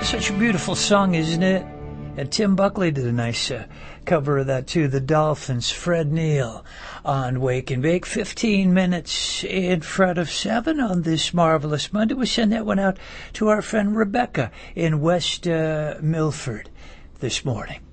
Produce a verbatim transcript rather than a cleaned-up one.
Such a beautiful song, isn't it? And Tim Buckley did a nice uh, cover of that, too. The Dolphins, Fred Neil on Wake and Bake. fifteen minutes in front of seven on this marvelous Monday. We send that one out to our friend Rebecca in West uh, Milford this morning.